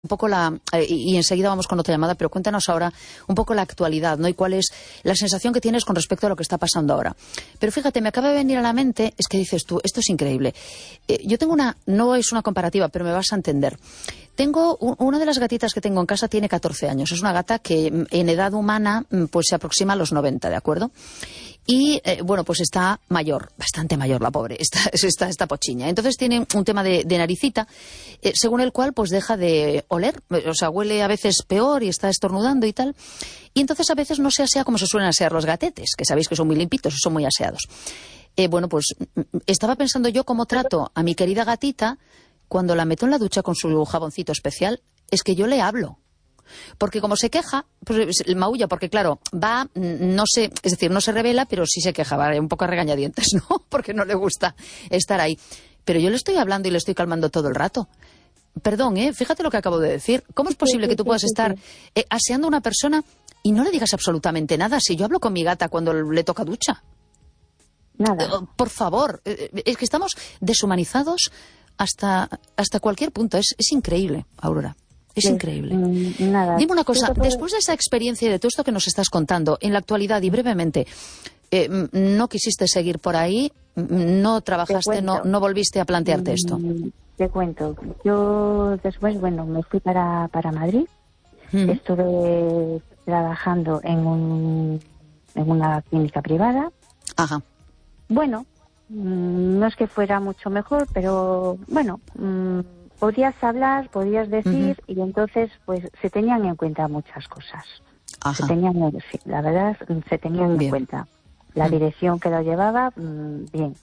un poco y enseguida vamos con otra llamada, pero cuéntanos ahora un poco la actualidad, ¿no? Y cuál es la sensación que tienes con respecto a lo que está pasando ahora. Pero fíjate, me acaba de venir a la mente, es que dices tú, esto es increíble. Yo tengo no es una comparativa, pero me vas a entender. Tengo una de las gatitas que tengo en casa tiene 14 años. Es una gata que en edad humana pues se aproxima a los 90, ¿de acuerdo? Y, bueno, pues está mayor, bastante mayor la pobre, está pochiña. Entonces tiene un tema de naricita, según el cual pues deja de oler, o sea, huele a veces peor y está estornudando y tal. Y entonces a veces no se asea como se suelen asear los gatetes, que sabéis que son muy limpitos, son muy aseados. Bueno, pues estaba pensando yo cómo trato a mi querida gatita cuando la meto en la ducha con su jaboncito especial, es que yo le hablo. Porque como se queja, pues maulla, porque claro, no se revela, pero sí se queja, va un poco a regañadientes, ¿no? Porque no le gusta estar ahí. Pero yo le estoy hablando y le estoy calmando todo el rato. Perdón, fíjate lo que acabo de decir. ¿Cómo es posible que tú puedas estar aseando a una persona y no le digas absolutamente nada? Si yo hablo con mi gata cuando le toca ducha. Nada. Por favor, es que estamos deshumanizados hasta cualquier punto. Es increíble, Aurora. Es increíble. Nada. Dime una cosa, después de esa experiencia y de todo esto que nos estás contando, en la actualidad y brevemente, ¿no quisiste seguir por ahí? ¿No trabajaste, no volviste a plantearte esto? Te cuento. Yo después, me fui para Madrid. Estuve trabajando en una clínica privada. Ajá. Bueno, no es que fuera mucho mejor, pero podías hablar, podías decir, y entonces pues se tenían en cuenta muchas cosas. Ajá. La verdad, se tenían en cuenta. La dirección que lo llevaba, bien.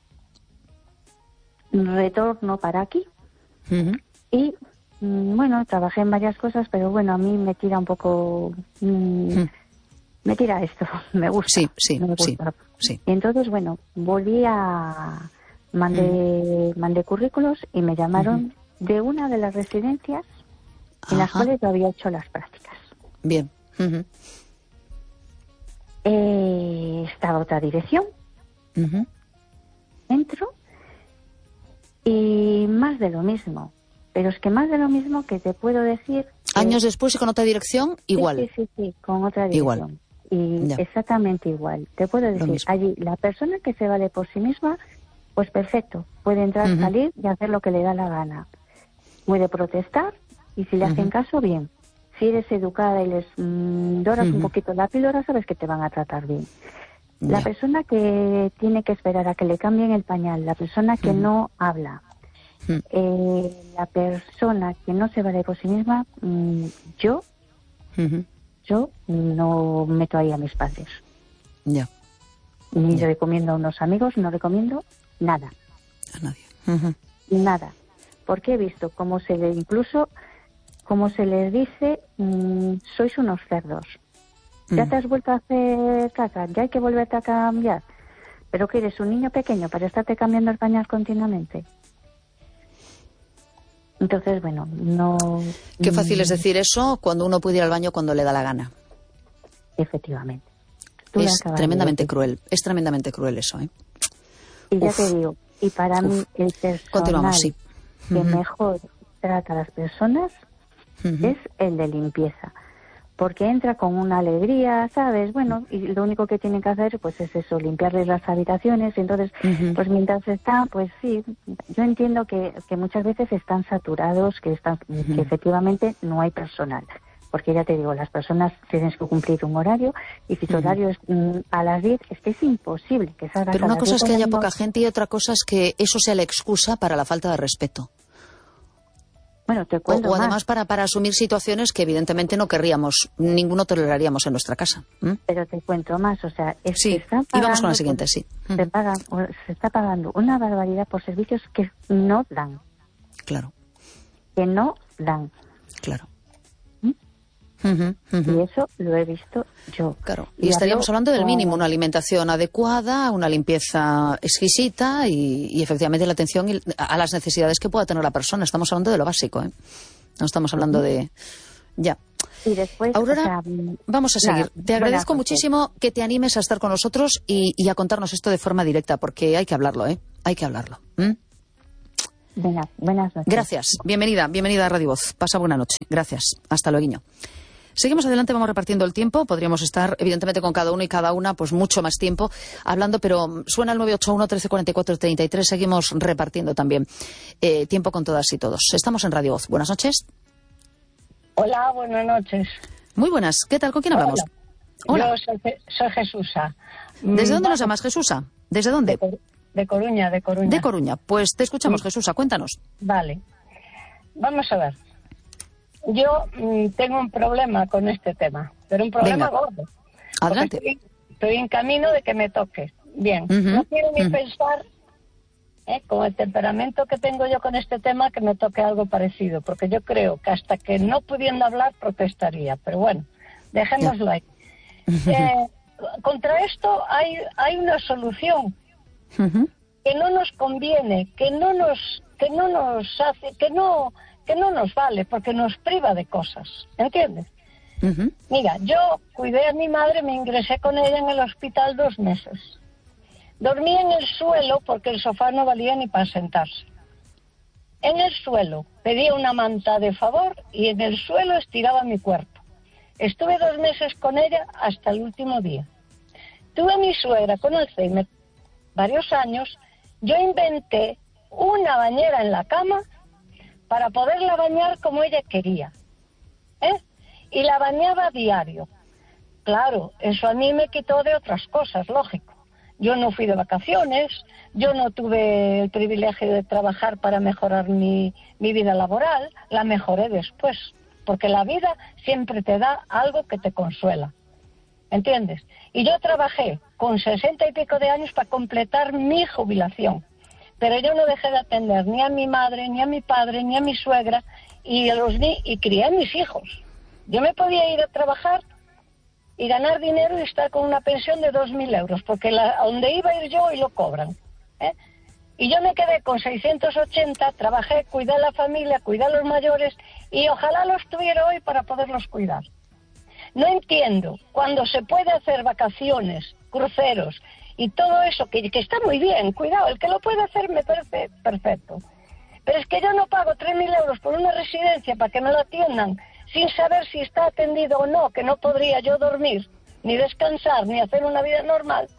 Retorno para aquí. Y, trabajé en varias cosas, pero a mí me tira un poco... me tira esto, me gusta. Sí. Y entonces, volví a... Mandé currículos y me llamaron de una de las residencias en las cuales yo había hecho las prácticas. Bien. Estaba otra dirección. Entro y más de lo mismo. Pero es que más de lo mismo que te puedo decir... Años después y con otra dirección, igual. Sí, con otra dirección. Y exactamente igual. Te puedo decir, allí la persona que se vale por sí misma, pues perfecto, puede entrar, salir y hacer lo que le da la gana. Puede protestar y si le hacen caso, bien. Si eres educada y les doras un poquito la píldora, sabes que te van a tratar bien. La persona que tiene que esperar a que le cambien el pañal, la persona que no habla, la persona que no se vale por sí misma, yo no meto ahí a mis padres. Ni recomiendo a unos amigos, no recomiendo nada. A nadie. Nada. Porque he visto cómo se les dice, sois unos cerdos. Ya te has vuelto a hacer caca, ya hay que volverte a cambiar. Pero que eres un niño pequeño para estarte cambiando el pañal continuamente. Entonces, no... Qué fácil es decir eso cuando uno puede ir al baño cuando le da la gana. Efectivamente. Es tremendamente cruel. Es tremendamente cruel eso, ¿eh? Y ya te digo, y para mí el personal que mejor trata a las personas es el de limpieza. Porque entra con una alegría, ¿sabes? Y lo único que tienen que hacer pues es eso, limpiarles las habitaciones. Y entonces, pues mientras está, pues sí, yo entiendo que muchas veces están saturados, que efectivamente no hay personal. Porque ya te digo, las personas tienen que cumplir un horario y si tu horario es a las 10, es que es imposible que salgas. Pero una cosa es que haya poca gente y otra cosa es que eso sea la excusa para la falta de respeto. Te cuento o además para asumir situaciones que evidentemente no querríamos, ninguno toleraríamos en nuestra casa. Pero te cuento más, o sea, y vamos con la siguiente, sí. Se está pagando una barbaridad por servicios que no dan. Claro. Que no dan. Claro. Y eso lo he visto yo. Claro. Y estaríamos hablando del mínimo, una alimentación adecuada, una limpieza exquisita y efectivamente la atención a las necesidades que pueda tener la persona. Estamos hablando de lo básico, ¿eh? No estamos hablando de... Ya. Y después, Aurora, vamos a seguir. Te agradezco muchísimo que te animes a estar con nosotros y a contarnos esto de forma directa, porque hay que hablarlo, ¿eh? Hay que hablarlo. Venga, buenas noches. Gracias. Bienvenida a Radio Voz. Pasa buena noche. Gracias. Hasta luego. Seguimos adelante, vamos repartiendo el tiempo. Podríamos estar, evidentemente, con cada uno y cada una, pues mucho más tiempo hablando, pero suena el 981 1344 33. Seguimos repartiendo también tiempo con todas y todos. Estamos en Radio Voz. Buenas noches. Hola, buenas noches. Muy buenas. ¿Qué tal? ¿Con quién hablamos? Hola. Yo soy Jesusa. ¿Desde dónde nos llamas, Jesusa? ¿Desde dónde? De Coruña. De Coruña. Pues te escuchamos, Jesusa. Cuéntanos. Vale. Vamos a ver. Yo tengo un problema con este tema, pero un problema gordo. Adelante. Estoy en camino de que me toque. Bien. No quiero ni pensar, con el temperamento que tengo yo con este tema, que me toque algo parecido, porque yo creo que hasta que no pudiendo hablar protestaría. Pero bueno, dejémoslo ahí. Contra esto hay una solución que no nos conviene, que no nos hace, que no nos vale, porque nos priva de cosas, ¿entiendes? Mira, yo cuidé a mi madre, me ingresé con ella en el hospital 2 meses. Dormía en el suelo porque el sofá no valía ni para sentarse. En el suelo, pedía una manta de favor y en el suelo estiraba mi cuerpo. Estuve 2 meses con ella hasta el último día. Tuve a mi suegra con Alzheimer varios años. Yo inventé una bañera en la cama para poderla bañar como ella quería, y la bañaba a diario. Claro, eso a mí me quitó de otras cosas, lógico. Yo no fui de vacaciones, yo no tuve el privilegio de trabajar para mejorar mi vida laboral, la mejoré después, porque la vida siempre te da algo que te consuela, ¿entiendes? Y yo trabajé con 60 y pico de años para completar mi jubilación. Pero yo no dejé de atender ni a mi madre, ni a mi padre, ni a mi suegra, y crié a mis hijos. Yo me podía ir a trabajar y ganar dinero y estar con una pensión de 2.000 euros, porque a donde iba a ir yo y lo cobran. Y yo me quedé con 680, trabajé, cuidé a la familia, cuidé a los mayores, y ojalá los tuviera hoy para poderlos cuidar. No entiendo, cuando se puede hacer vacaciones, cruceros, y todo eso, que está muy bien, cuidado, el que lo puede hacer me parece perfecto. Pero es que yo no pago 3.000 euros por una residencia para que me lo atiendan, sin saber si está atendido o no, que no podría yo dormir, ni descansar, ni hacer una vida normal,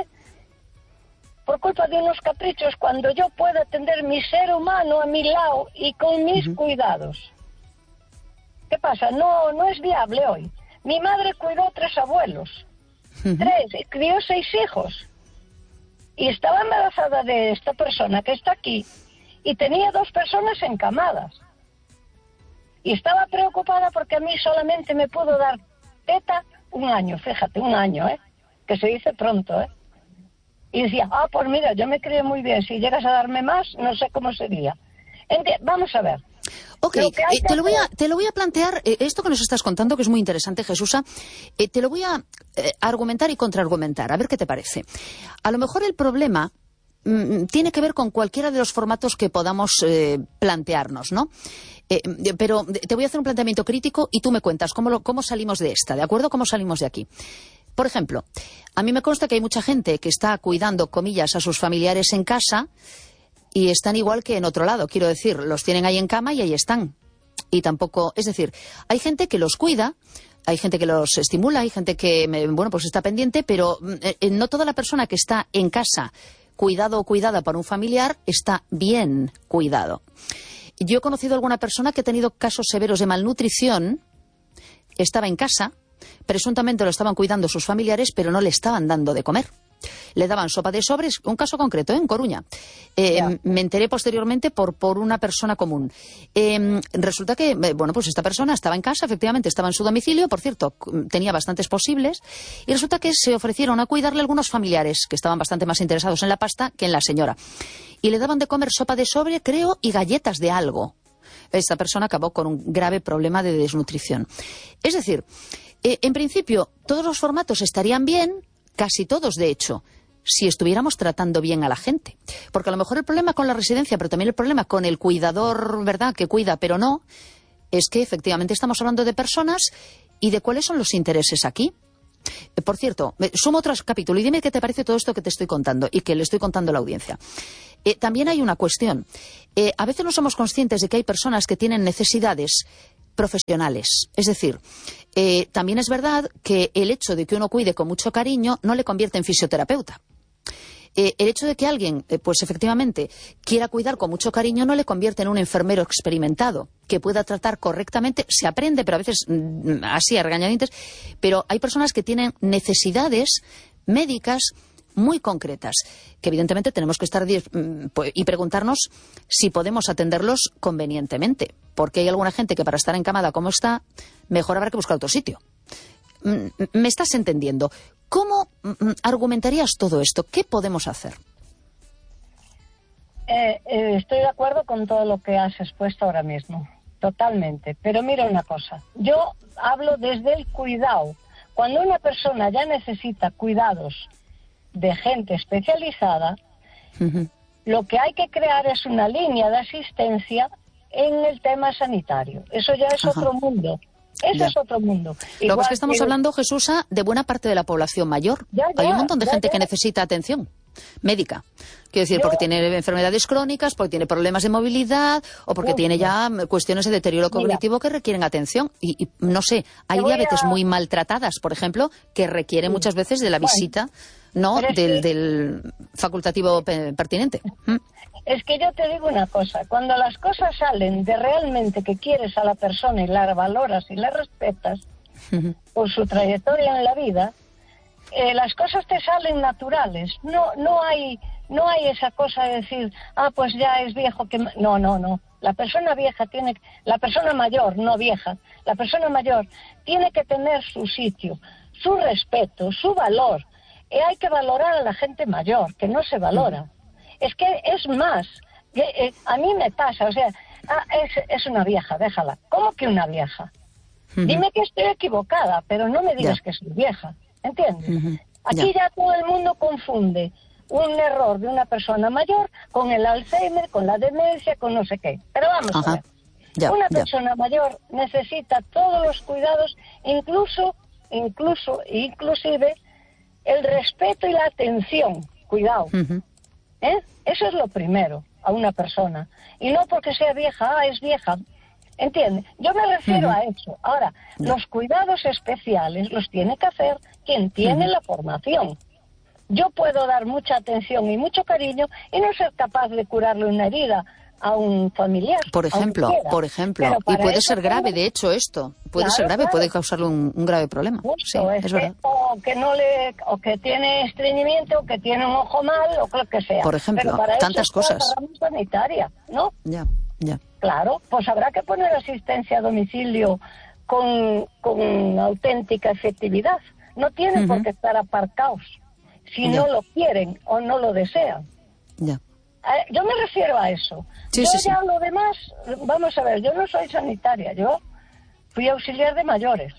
por culpa de unos caprichos, cuando yo puedo atender mi ser humano a mi lado y con mis cuidados. ¿Qué pasa? No es viable hoy. Mi madre cuidó 3 abuelos, 3, y crió 6 hijos. Y estaba embarazada de esta persona que está aquí y tenía 2 personas encamadas. Y estaba preocupada porque a mí solamente me pudo dar teta 1 año, fíjate, 1 año, que se dice pronto, Y decía, pues mira, yo me crié muy bien, si llegas a darme más, no sé cómo sería. Vamos a ver. Ok, te lo voy a plantear, esto que nos estás contando, que es muy interesante, Jesusa, te lo voy a argumentar y contraargumentar, a ver qué te parece. A lo mejor el problema tiene que ver con cualquiera de los formatos que podamos plantearnos, ¿no? Pero te voy a hacer un planteamiento crítico y tú me cuentas cómo salimos de esta, ¿de acuerdo? ¿Cómo salimos de aquí? Por ejemplo, a mí me consta que hay mucha gente que está cuidando, comillas, a sus familiares en casa y están igual que en otro lado, quiero decir, los tienen ahí en cama y ahí están. Y tampoco, es decir, hay gente que los cuida, hay gente que los estimula, hay gente que, pues está pendiente, pero no toda la persona que está en casa cuidado o cuidada por un familiar está bien cuidado. Yo he conocido a alguna persona que ha tenido casos severos de malnutrición, estaba en casa, presuntamente lo estaban cuidando sus familiares, pero no le estaban dando de comer. Le daban sopa de sobres, un caso concreto, en Coruña. Me enteré posteriormente por una persona común. Resulta que, pues esta persona estaba en casa, efectivamente estaba en su domicilio, por cierto, tenía bastantes posibles, y resulta que se ofrecieron a cuidarle algunos familiares que estaban bastante más interesados en la pasta que en la señora. Y le daban de comer sopa de sobre, creo, y galletas de algo. Esta persona acabó con un grave problema de desnutrición. Es decir, en principio, todos los formatos estarían bien, casi todos, de hecho, si estuviéramos tratando bien a la gente. Porque a lo mejor el problema con la residencia, pero también el problema con el cuidador, ¿verdad?, que cuida, pero no, es que efectivamente estamos hablando de personas y de cuáles son los intereses aquí. Por cierto, sumo otro capítulo y dime qué te parece todo esto que te estoy contando y que le estoy contando a la audiencia. También hay una cuestión. A veces no somos conscientes de que hay personas que tienen necesidades profesionales. Es decir, también es verdad que el hecho de que uno cuide con mucho cariño no le convierte en fisioterapeuta. El hecho de que alguien, pues efectivamente, quiera cuidar con mucho cariño no le convierte en un enfermero experimentado que pueda tratar correctamente. Se aprende, pero a veces así a regañadientes. Pero hay personas que tienen necesidades médicas muy concretas, que evidentemente tenemos que estar y preguntarnos si podemos atenderlos convenientemente, porque hay alguna gente que para estar encamada como está, mejor habrá que buscar otro sitio. ¿Me estás entendiendo? ¿Cómo argumentarías todo esto? ¿Qué podemos hacer? Estoy de acuerdo con todo lo que has expuesto ahora mismo, totalmente. Pero mira una cosa, yo hablo desde el cuidado. Cuando una persona ya necesita cuidados de gente especializada, lo que hay que crear es una línea de asistencia en el tema sanitario. Eso ya es otro mundo. Eso es otro mundo. Lo que es que estamos hablando, Jesús, de buena parte de la población mayor. Hay un montón de gente que necesita atención médica. Quiero decir, porque tiene enfermedades crónicas, porque tiene problemas de movilidad o porque tiene ya cuestiones de deterioro cognitivo que requieren atención. Y no sé, hay diabetes muy maltratadas, por ejemplo, que requieren muchas veces de la visita del facultativo pertinente. Es que yo te digo una cosa, cuando las cosas salen de realmente que quieres a la persona y la valoras y la respetas por su trayectoria en la vida, las cosas te salen naturales. No hay esa cosa de decir, pues ya es viejo que... No. La persona vieja la persona mayor, no vieja, la persona mayor tiene que tener su sitio, su respeto, su valor. Hay que valorar a la gente mayor, que no se valora. Es que es más, a mí me pasa, o sea, es una vieja, déjala. ¿Cómo que una vieja? Dime que estoy equivocada, pero no me digas que soy vieja, ¿entiendes? Aquí ya todo el mundo confunde un error de una persona mayor con el Alzheimer, con la demencia, con no sé qué. Pero vamos a ver, una persona mayor necesita todos los cuidados, inclusive el respeto y la atención, cuidado. Eso es lo primero a una persona. Y no porque sea vieja, es vieja. ¿Entiendes? Yo me refiero a eso. Ahora, los cuidados especiales los tiene que hacer quien tiene la formación. Yo puedo dar mucha atención y mucho cariño y no ser capaz de curarle una herida a un familiar. Por ejemplo. Y puede ser grave, de hecho, esto. Puede ser grave, puede causarle un grave problema. Justo, es verdad. O que tiene estreñimiento, o que tiene un ojo mal, o lo que sea. Por ejemplo, pero para tantas eso cosas. La rama sanitaria, ¿no? Ya. Claro, pues habrá que poner asistencia a domicilio con auténtica efectividad. No tienen por qué estar aparcados si no lo quieren o no lo desean. Yo me refiero a eso. Ya lo demás, vamos a ver, yo no soy sanitaria, yo fui auxiliar de mayores.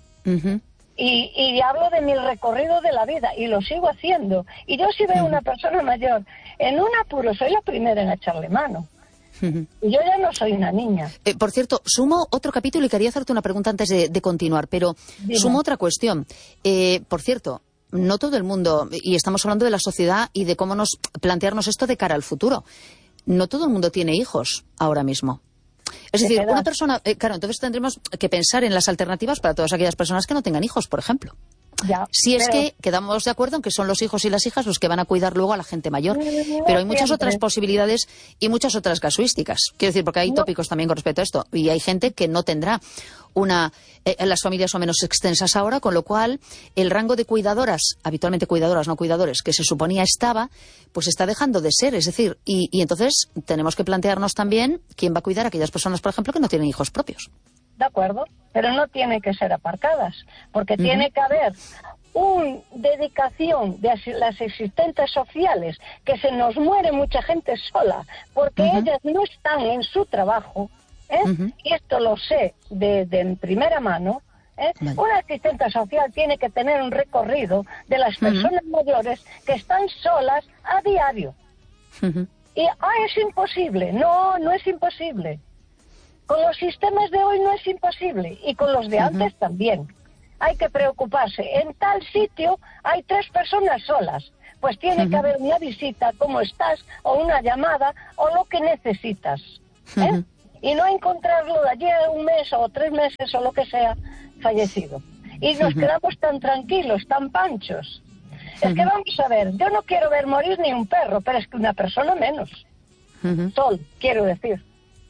Y hablo de mi recorrido de la vida y lo sigo haciendo. Y yo si veo una persona mayor en un apuro, soy la primera en echarle mano. Y yo ya no soy una niña. Por cierto, sumo otro capítulo y quería hacerte una pregunta antes de continuar, pero sumo otra cuestión. Por cierto, no todo el mundo, y estamos hablando de la sociedad y de cómo plantearnos esto de cara al futuro, no todo el mundo tiene hijos ahora mismo. Es decir, una persona... claro, entonces tendremos que pensar en las alternativas para todas aquellas personas que no tengan hijos, por ejemplo. Si es que quedamos de acuerdo en que son los hijos y las hijas los que van a cuidar luego a la gente mayor. Pero hay muchas otras posibilidades y muchas otras casuísticas. Quiero decir, porque hay tópicos también con respecto a esto. Y hay gente que no tendrá las familias son menos extensas ahora, con lo cual el rango de cuidadoras, habitualmente cuidadoras, no cuidadores, que se suponía estaba, pues está dejando de ser. Es decir, y entonces tenemos que plantearnos también quién va a cuidar a aquellas personas, por ejemplo, que no tienen hijos propios. De acuerdo, pero no tienen que ser aparcadas, porque tiene que haber una dedicación de las asistentes sociales, que se nos muere mucha gente sola, porque ellas no están en su trabajo, y esto lo sé de primera mano. Una asistente social tiene que tener un recorrido de las personas mayores que están solas a diario. Y es imposible. No es imposible. Con los sistemas de hoy no es imposible, y con los de antes también. hay que preocuparse. En tal sitio hay 3 personas solas. Pues tiene que haber una visita, ¿cómo estás? O una llamada, o lo que necesitas. Y no encontrarlo de allí a 1 mes o 3 meses o lo que sea, fallecido. Y nos quedamos tan tranquilos, tan panchos. Es que vamos a ver, yo no quiero ver morir ni un perro, pero es que una persona menos. Sol, quiero decir.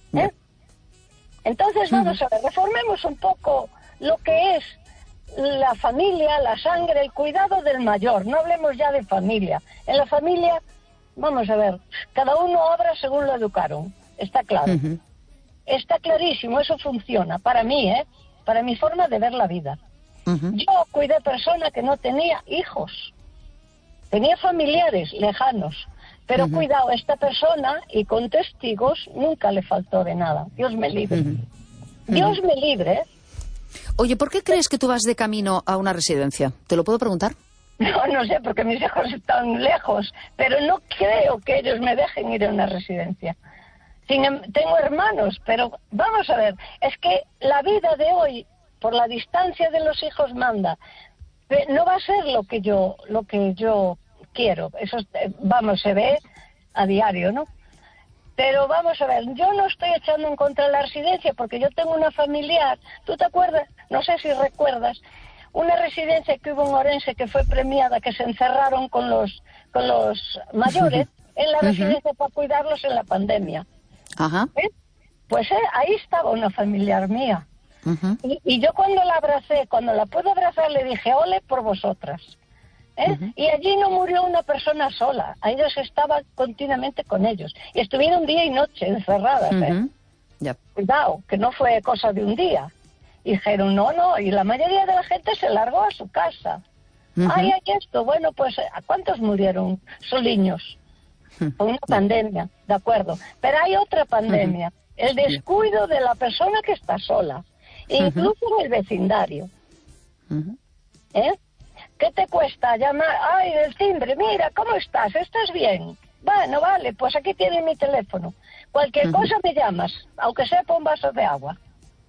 Entonces, vamos a ver, reformemos un poco lo que es la familia, la sangre, el cuidado del mayor. No hablemos ya de familia. En la familia, vamos a ver, cada uno obra según lo educaron. Está claro. Está clarísimo, eso funciona. Para mí, para mi forma de ver la vida. Yo cuidé persona que no tenía hijos. Tenía familiares lejanos. Pero cuidado, esta persona, y con testigos, nunca le faltó de nada. Dios me libre. Dios me libre. Oye, ¿por qué crees que tú vas de camino a una residencia? ¿Te lo puedo preguntar? No sé, porque mis hijos están lejos, pero no creo que ellos me dejen ir a una residencia. Tengo hermanos, pero vamos a ver, es que la vida de hoy, por la distancia de los hijos, manda. No va a ser lo que yo quiero. Eso, vamos, se ve a diario, ¿no? Pero vamos a ver, yo no estoy echando en contra de la residencia porque yo tengo una familiar. ¿Tú te acuerdas? No sé si recuerdas una residencia que hubo en Orense que fue premiada, que se encerraron con los mayores en la residencia para cuidarlos en la pandemia. Pues ahí estaba una familiar mía. Y yo cuando la abracé, cuando la pude abrazar, le dije, ole por vosotras. Y allí no murió una persona sola. A ellos estaban continuamente con ellos. Y estuvieron día y noche encerradas. Cuidado, que no fue cosa de un día. Y dijeron, no. Y la mayoría de la gente se largó a su casa. Hay esto. Bueno, pues, ¿a cuántos murieron soliños? Con una pandemia, de acuerdo. Pero hay otra pandemia. El descuido de la persona que está sola. Incluso en el vecindario. ¿Qué te cuesta llamar? Ay, el timbre, mira, ¿cómo estás? ¿Estás bien? Bueno, vale, pues aquí tienes mi teléfono. Cualquier cosa me llamas, aunque sea por un vaso de agua.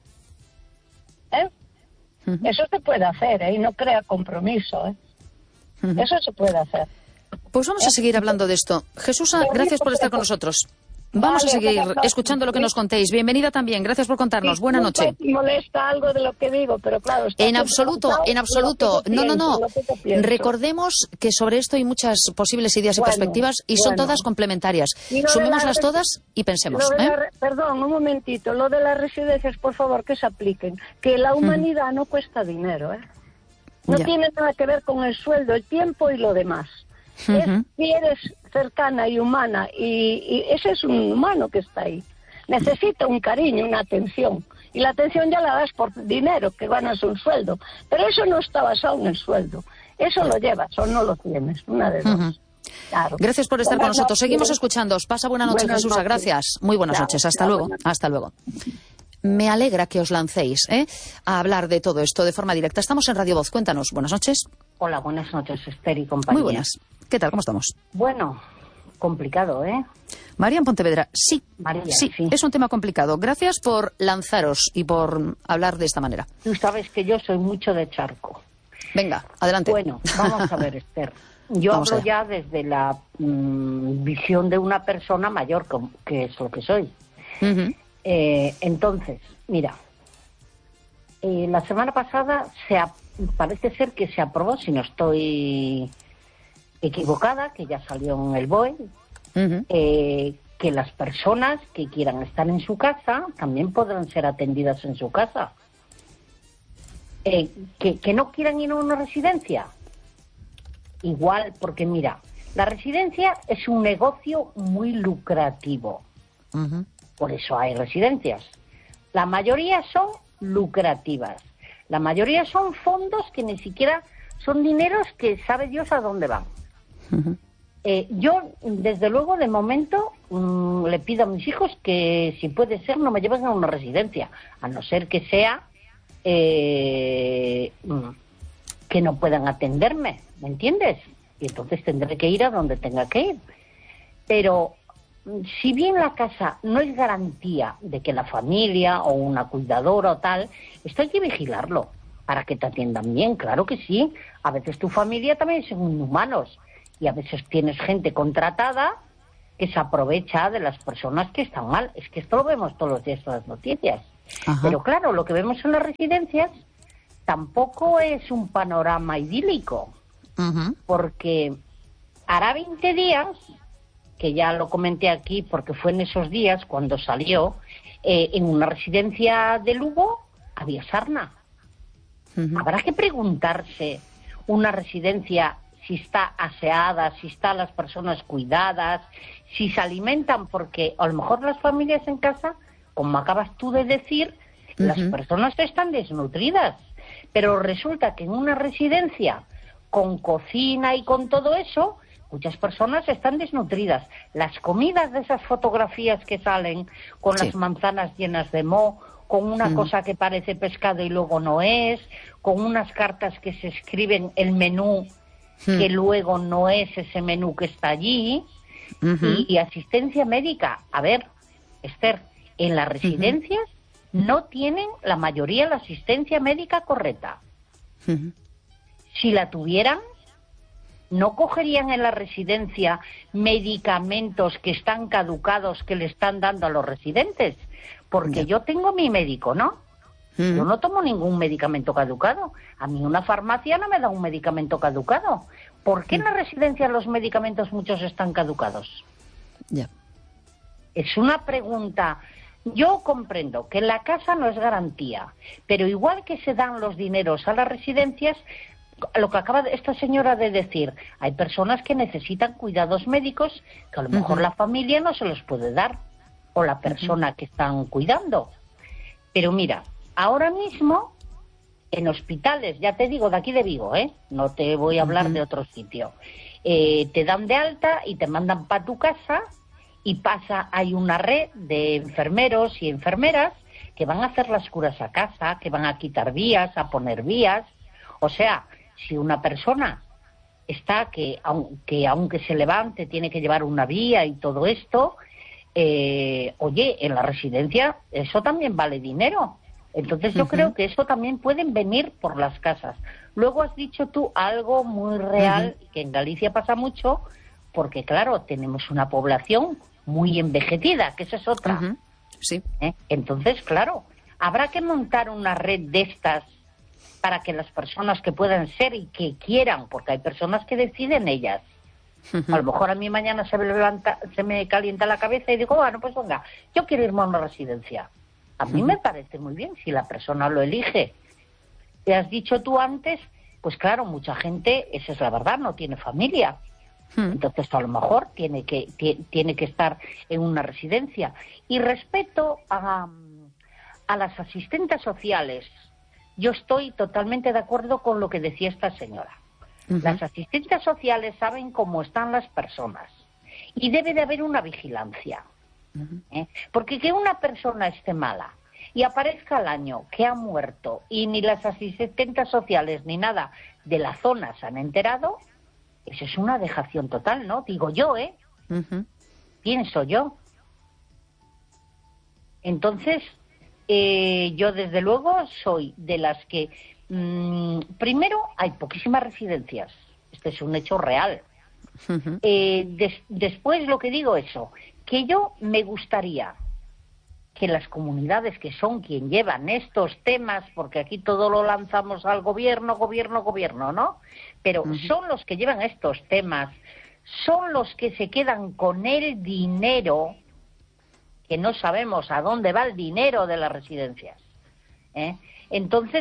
Eso se puede hacer, y no crea compromiso. Eso se puede hacer. Pues vamos a seguir hablando de esto. Jesús, gracias por estar con nosotros. Vamos a seguir escuchando lo que nos contéis. Bienvenida también. Gracias por contarnos. Buena noche. Si molesta algo de lo que digo, pero claro... En absoluto. No. Recordemos que sobre esto hay muchas posibles ideas y perspectivas y son todas complementarias. Sumémoslas todas y pensemos. Perdón, un momentito. Lo de las residencias, por favor, que se apliquen. Que la humanidad no cuesta dinero, No tiene nada que ver con el sueldo, el tiempo y lo demás. Si eres cercana y humana, y ese es un humano que está ahí, necesita un cariño, una atención, y la atención ya la das por dinero, que ganas un sueldo, pero eso no está basado en el sueldo, eso lo llevas o no lo tienes, una de dos. Claro. Gracias por estar con nosotros, seguimos escuchándoos. Pasa buena noche, Jesús, gracias, muy buenas noches, hasta luego. Me alegra que os lancéis a hablar de todo esto de forma directa. Estamos en Radio Voz, cuéntanos. Buenas noches. Hola, buenas noches, Esther y compañía. Muy buenas. ¿Qué tal? ¿Cómo estamos? Bueno, complicado, María en Pontevedra, sí, María, sí, es un tema complicado. Gracias por lanzaros y por hablar de esta manera. Tú sabes que yo soy mucho de charco. Venga, adelante. Bueno, vamos a ver, Esther. Yo hablo ya desde la visión de una persona mayor, que es lo que soy. Entonces, mira, la semana pasada parece ser que se aprobó, si no estoy equivocada, que ya salió en el BOE, que las personas que quieran estar en su casa también podrán ser atendidas en su casa. Que no quieran ir a una residencia, igual, porque mira, la residencia es un negocio muy lucrativo. Por eso hay residencias. La mayoría son lucrativas. La mayoría son fondos que ni siquiera son dineros que sabe Dios a dónde van. Yo, desde luego, de momento, le pido a mis hijos que, si puede ser, no me lleven a una residencia, a no ser que sea que no puedan atenderme, ¿me entiendes? Y entonces tendré que ir a donde tenga que ir. Pero si bien la casa no es garantía de que la familia o una cuidadora o tal, esto hay que vigilarlo. para que te atiendan bien, claro que sí. A veces tu familia también son humanos y a veces tienes gente contratada que se aprovecha de las personas que están mal. Es que esto lo vemos todos los días en las noticias. Ajá. Pero claro, lo que vemos en las residencias tampoco es un panorama idílico, porque hará 20 días, que ya lo comenté aquí porque fue en esos días cuando salió, en una residencia de Lugo había sarna. Habrá que preguntarse una residencia si está aseada, si están las personas cuidadas, si se alimentan, porque a lo mejor las familias en casa, como acabas tú de decir, las personas están desnutridas, pero resulta que en una residencia con cocina y con todo eso, muchas personas están desnutridas. Las comidas de esas fotografías que salen con las manzanas llenas de moho, con una cosa que parece pescado y luego no es, con unas cartas que se escriben el menú que luego no es ese menú que está allí, y asistencia médica. A ver, Esther, en las residencias no tienen la mayoría la asistencia médica correcta. Si la tuvieran, no cogerían en la residencia medicamentos que están caducados que le están dando a los residentes, porque yo tengo mi médico, ¿no? Yo no tomo ningún medicamento caducado. A mí una farmacia no me da un medicamento caducado. ¿Por qué en la residencia los medicamentos muchos están caducados? Es una pregunta. Yo comprendo que la casa no es garantía, pero igual que se dan los dineros a las residencias, lo que acaba esta señora de decir, hay personas que necesitan cuidados médicos que a lo mejor la familia no se los puede dar, o la persona que están cuidando. Pero mira, ahora mismo en hospitales, ya te digo, de aquí de Vigo, no te voy a hablar de otro sitio, te dan de alta y te mandan para tu casa y hay una red de enfermeros y enfermeras que van a hacer las curas a casa, que van a quitar vías, a poner vías. O sea, si una persona está que aunque se levante tiene que llevar una vía y todo esto, oye, en la residencia eso también vale dinero. Entonces yo creo que eso también pueden venir por las casas. Luego has dicho tú algo muy real, que en Galicia pasa mucho, porque claro, tenemos una población muy envejecida, que esa es otra. Sí. Entonces, claro, habrá que montar una red de estas para que las personas que puedan ser y que quieran, porque hay personas que deciden ellas. A lo mejor a mí mañana se me calienta la cabeza y digo, bueno, pues venga, yo quiero irme a una residencia. A mí me parece muy bien si la persona lo elige. Te has dicho tú antes, pues claro, mucha gente, esa es la verdad, no tiene familia. Entonces a lo mejor tiene que estar en una residencia. Y respecto a las asistentes sociales, yo estoy totalmente de acuerdo con lo que decía esta señora. Las asistentes sociales saben cómo están las personas y debe de haber una vigilancia. Porque que una persona esté mala y aparezca al año que ha muerto y ni las asistentes sociales ni nada de la zona se han enterado, eso es una dejación total, ¿no? Digo yo, pienso yo. Entonces, yo desde luego soy de las que primero hay poquísimas residencias, este es un hecho real. Después lo que digo eso, que yo me gustaría que las comunidades que son quien llevan estos temas, porque aquí todo lo lanzamos al gobierno, ¿no? Pero son los que llevan estos temas, son los que se quedan con el dinero, que no sabemos a dónde va el dinero de las residencias. Entonces,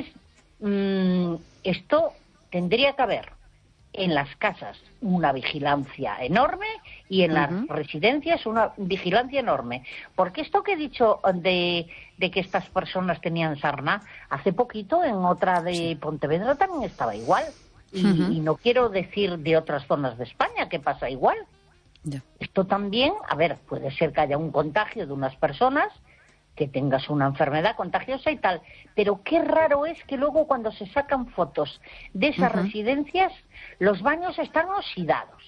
esto tendría que haber en las casas una vigilancia enorme y en las residencias una vigilancia enorme. Porque esto que he dicho de que estas personas tenían sarna, hace poquito en otra de Pontevedra también estaba igual. Y no quiero decir de otras zonas de España que pasa igual. Esto también, a ver, puede ser que haya un contagio de unas personas, que tengas una enfermedad contagiosa y tal, pero qué raro es que luego cuando se sacan fotos de esas residencias, los baños están oxidados.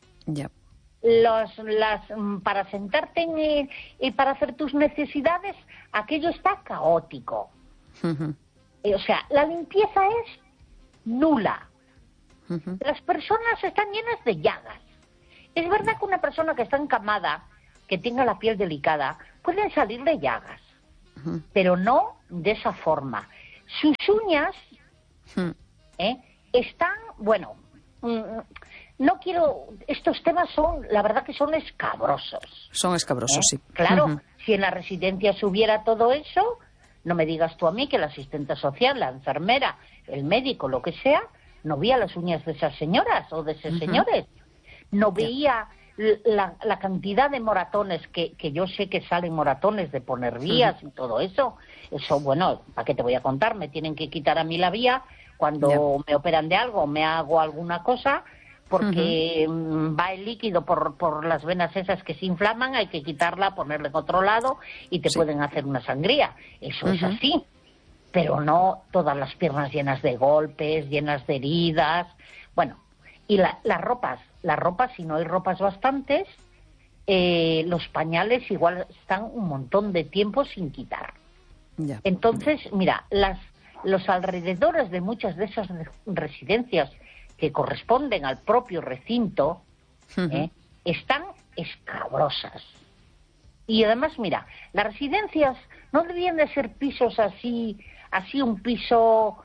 Para sentarte y para hacer tus necesidades, aquello está caótico. o sea, la limpieza es nula. Las personas están llenas de llagas. Es verdad que una persona que está encamada, que tenga la piel delicada, pueden salirle llagas, pero no de esa forma. Sus uñas están, bueno, no quiero, estos temas son, la verdad que son escabrosos. Son escabrosos, sí. Claro, si en la residencia se hubiera todo eso, no me digas tú a mí que la asistente social, la enfermera, el médico, lo que sea, no veía las uñas de esas señoras o de esos señores. No veía la cantidad de moratones, que yo sé que salen moratones de poner vías y todo eso. Eso, bueno, ¿para qué te voy a contar? Me tienen que quitar a mí la vía cuando me operan de algo, me hago alguna cosa, porque va el líquido por las venas esas que se inflaman, hay que quitarla, ponerla en otro lado y te pueden hacer una sangría. Eso es así. Pero no todas las piernas llenas de golpes, llenas de heridas. Bueno, y las ropas, si no hay ropas bastantes, los pañales igual están un montón de tiempo sin quitar. Entonces, mira, los alrededores de muchas de esas residencias que corresponden al propio recinto están escabrosas. Y además, mira, las residencias no debían de ser pisos así un piso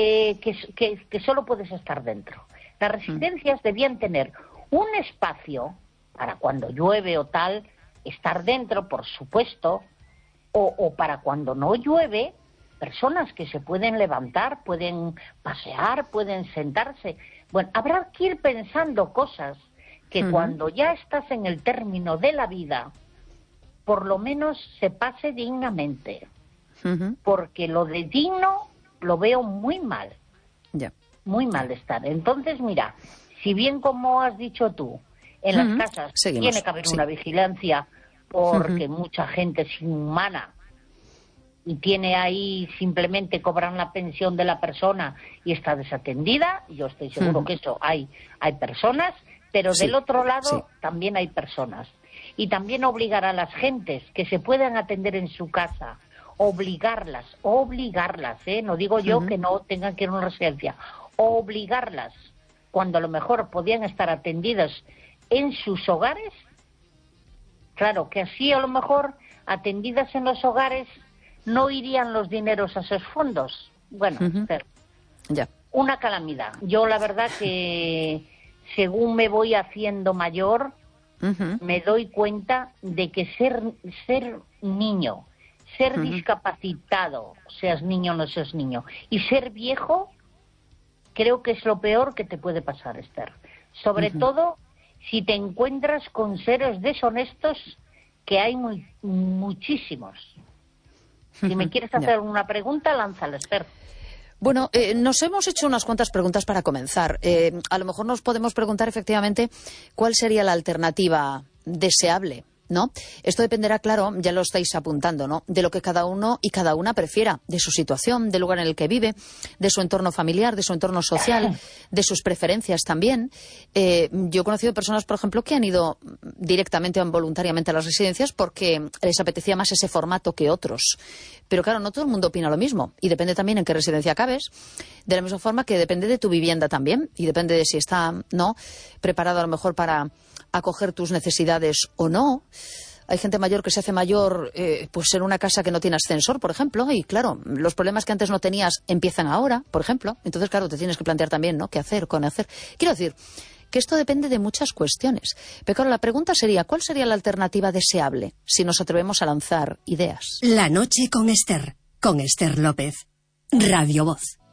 que solo puedes estar dentro. Las residencias debían tener un espacio para cuando llueve o tal, estar dentro, por supuesto, o para cuando no llueve, personas que se pueden levantar, pueden pasear, pueden sentarse. Bueno, habrá que ir pensando cosas que cuando ya estás en el término de la vida, por lo menos se pase dignamente. Porque lo de digno lo veo muy mal. Muy mal estar. Entonces, mira, si bien como has dicho tú, en las casas tiene que haber una vigilancia porque mucha gente es inhumana y tiene ahí, simplemente cobran la pensión de la persona y está desatendida, yo estoy seguro que eso hay personas, pero del otro lado también hay personas. Y también obligar a las gentes que se puedan atender en su casa, obligarlas, no digo yo que no tengan que ir a una residencia, obligarlas, cuando a lo mejor podían estar atendidas en sus hogares, claro, que así a lo mejor atendidas en los hogares no irían los dineros a esos fondos. Bueno, una calamidad. Yo la verdad que según me voy haciendo mayor, me doy cuenta de que ser niño, ser discapacitado, seas niño o no seas niño, y ser viejo, creo que es lo peor que te puede pasar, Esther. Sobre todo si te encuentras con seres deshonestos, que hay muchísimos. Si me quieres hacer una pregunta, lánzala, Esther. Bueno, nos hemos hecho unas cuantas preguntas para comenzar. A lo mejor nos podemos preguntar efectivamente cuál sería la alternativa deseable, ¿no? Esto dependerá, claro, ya lo estáis apuntando, ¿no?, de lo que cada uno y cada una prefiera, de su situación, del lugar en el que vive, de su entorno familiar, de su entorno social, de sus preferencias también. Yo he conocido personas, por ejemplo, que han ido directamente o involuntariamente a las residencias porque les apetecía más ese formato que otros. Pero claro, no todo el mundo opina lo mismo y depende también en qué residencia acabes, de la misma forma que depende de tu vivienda también y depende de si está, ¿no?, preparado a lo mejor para acoger tus necesidades o no. Hay gente mayor que se hace mayor pues en una casa que no tiene ascensor, por ejemplo, y claro, los problemas que antes no tenías empiezan ahora, por ejemplo. Entonces, claro, te tienes que plantear también, ¿no?, qué hacer, con hacer. Quiero decir que esto depende de muchas cuestiones. Pero claro, la pregunta sería, ¿cuál sería la alternativa deseable si nos atrevemos a lanzar ideas? La noche con Esther López, Radio Voz.